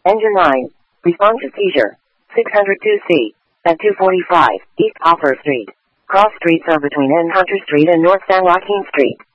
Engine 9. Respond to seizure. 602C. At 245 East Hoffer Street. Cross streets are between N. Hunter Street and North San Joaquin Street.